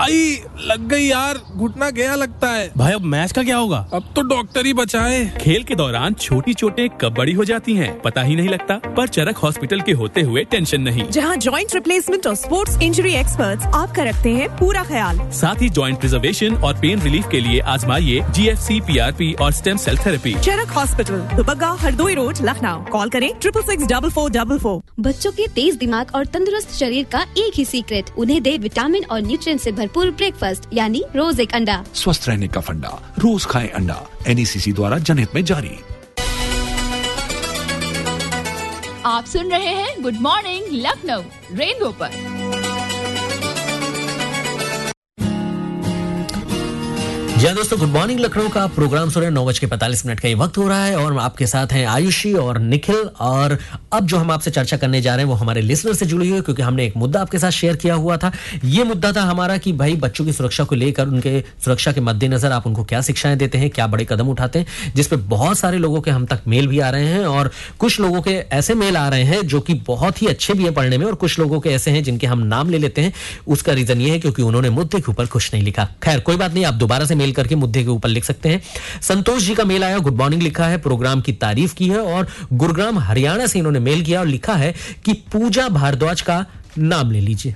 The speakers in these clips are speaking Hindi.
आई लग गई यार, घुटना गया लगता है। भाई अब मैच का क्या होगा? अब तो डॉक्टर ही बचाए। खेल के दौरान छोटी चोटें कब बड़ी हो जाती हैं पता ही नहीं लगता, पर चरक हॉस्पिटल के होते हुए टेंशन नहीं। जहां जॉइंट रिप्लेसमेंट और स्पोर्ट्स इंजरी एक्सपर्ट्स आपका रखते हैं पूरा ख्याल। साथ ही जॉइंट प्रिजर्वेशन और पेन रिलीफ के लिए आजमाइए GFC, PRP और स्टेम सेल थेरेपी। चरक hospital, Dubagga, Hardoi road, Lucknow. Call करें 66644444। बच्चों के तेज दिमाग और तंदुरुस्त शरीर का एक ही सीक्रेट, उन्हें दे विटामिन और न्यूट्रिएंट से भरपूर ब्रेकफास्ट, यानी रोज एक अंडा। स्वस्थ रहने का फंडा, रोज खाएं अंडा। NECC द्वारा जनहित में जारी। आप सुन रहे हैं गुड मॉर्निंग लखनऊ रेनबो पर। जी हाँ दोस्तों, गुड मॉर्निंग लखनऊ का प्रोग्राम सुन रहे हैं। 9:45 का ये वक्त हो रहा है और आपके साथ हैं आयुषी और निखिल। और अब जो हम आपसे चर्चा करने जा रहे हैं वो हमारे लिसनर से जुड़ी हुई है, क्योंकि हमने एक मुद्दा आपके साथ शेयर किया हुआ था। ये मुद्दा था हमारा कि भाई बच्चों की सुरक्षा को लेकर, उनके सुरक्षा के मद्देनजर आप उनको क्या शिक्षाएं देते हैं, क्या बड़े कदम उठाते हैं, जिसपे बहुत सारे लोगों के हम तक मेल भी आ रहे हैं। और कुछ लोगों के ऐसे मेल आ रहे हैं जो कि बहुत ही अच्छे भी है पढ़ने में, और कुछ लोगों के ऐसे हैं जिनके हम नाम ले लेते हैं। उसका रीजन ये है क्योंकि उन्होंने मुद्दे के ऊपर कुछ नहीं लिखा। खैर कोई बात नहीं, आप दोबारा से मेल करके मुद्दे के ऊपर लिख सकते हैं। संतोष जी का मेल आया, गुड मॉर्निंग लिखा है, प्रोग्राम की तारीफ की है और गुरुग्राम हरियाणा से इन्होंने मेल किया और लिखा है कि पूजा भारद्वाज का नाम ले लीजिए।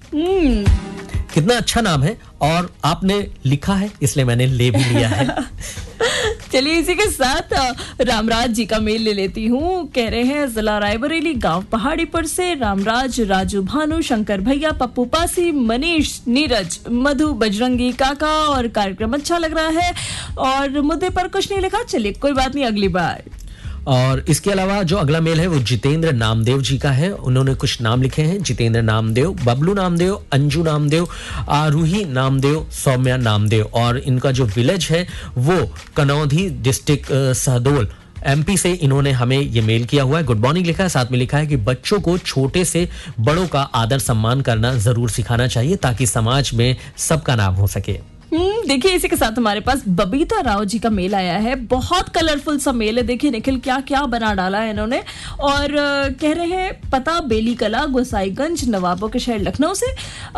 कितना अच्छा नाम है और आपने लिखा है इसलिए मैंने ले भी लिया है। चलिए इसी के साथ रामराज जी का मेल ले लेती हूँ। कह रहे हैं जिला रायबरेली, गांव पहाड़ीपुर से रामराज, राजू, भानु, शंकर भैया, पप्पू पासी, मनीष, नीरज, मधु, बजरंगी काका, और कार्यक्रम अच्छा लग रहा है और मुद्दे पर कुछ नहीं लिखा। चलिए कोई बात नहीं, अगली बार। और इसके अलावा जो अगला मेल है वो जितेंद्र नामदेव जी का है। उन्होंने कुछ नाम लिखे हैं, जितेंद्र नामदेव, बबलू नामदेव, अंजू नामदेव, आरूही नामदेव, सौम्या नामदेव, और इनका जो विलेज है वो कनौधी डिस्ट्रिक्ट सहडोल MP से इन्होंने हमें ये मेल किया हुआ है। गुड मॉर्निंग लिखा है, साथ में लिखा है कि बच्चों को छोटे से बड़ों का आदर सम्मान करना जरूर सिखाना चाहिए ताकि समाज में सबका नाम हो सके। देखिए इसी के साथ हमारे पास बबीता राव जी का मेल आया है। बहुत कलरफुल सा मेल है। देखिए निखिल क्या क्या बना डाला है इन्होंने। और कह रहे हैं पता बेली कला, गोसाईगंज, नवाबों के शहर लखनऊ से।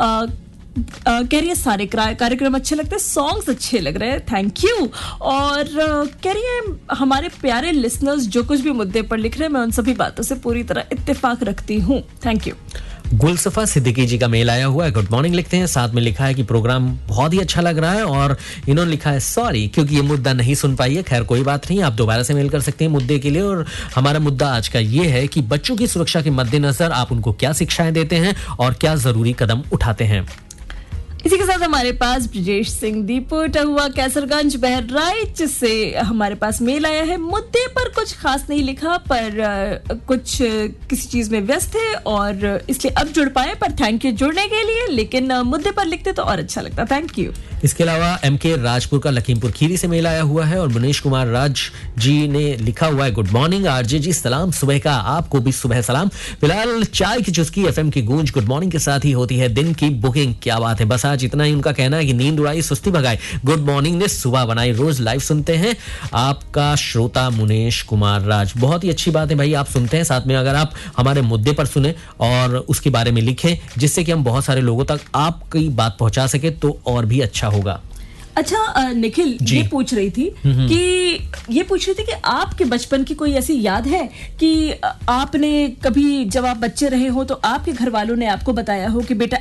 कह रही है सारे कार्यक्रम अच्छे लगते हैं, सॉन्ग्स अच्छे लग रहे हैं, थैंक यू। और कह रही है हमारे प्यारे लिसनर्स जो कुछ भी मुद्दे पर लिख रहे हैं मैं उन सभी बातों से पूरी तरह इत्तेफाक रखती हूँ, थैंक यू। गुलसफा सिद्दीकी जी का मेल आया हुआ है, गुड मॉर्निंग लिखते हैं, साथ में लिखा है कि प्रोग्राम बहुत ही अच्छा लग रहा है और इन्होंने लिखा है सॉरी क्योंकि ये मुद्दा नहीं सुन पाई है। खैर कोई बात नहीं, आप दोबारा से मेल कर सकते हैं मुद्दे के लिए। और हमारा मुद्दा आज का ये है कि बच्चों की सुरक्षा के मद्देनजर आप उनको क्या शिक्षाएं देते हैं और क्या जरूरी कदम उठाते हैं। इसी के साथ हमारे पास ब्रजेश सिंह दीपू टहुआ कैसरगंज बहराइच से हमारे पास मेल आया है। मुद्दे पर कुछ खास नहीं लिखा पर कुछ किसी चीज में व्यस्त है और इसलिए अब जुड़ पाए, पर थैंक यू जुड़ने के लिए। लेकिन मुद्दे पर लिखते तो और अच्छा लगता, थैंक यू। इसके अलावा MK राजपुर का लखीमपुर खीरी से मेल आया हुआ है और मुनीश कुमार राज जी ने लिखा हुआ है गुड मॉर्निंग RJ जी, सलाम सुबह का, आपको भी सुबह सलाम। फिलहाल चाय की चुस्की FM की गूंज गुड मॉर्निंग के साथ ही होती है दिन की बुकिंग। क्या बात है, बस आज इतना ही उनका कहना है कि नींद उड़ाई सुस्ती भगाई, गुड मॉर्निंग ने सुबह बनाई। रोज लाइव सुनते हैं आपका श्रोता मुनीश कुमार राज। बहुत ही अच्छी बात है भाई, आप सुनते हैं, साथ में अगर आप हमारे मुद्दे पर सुने और उसके बारे में लिखें जिससे कि हम बहुत सारे लोगों तक आपकी बात पहुंचा सके तो और भी अच्छा होगा। अच्छा निखिल, ये पूछ रही थी कि आपके बचपन की कोई ऐसी याद है कि आपने कभी जब आप बच्चे रहे हो तो आपके घर वालों ने आपको बताया हो कि बेटा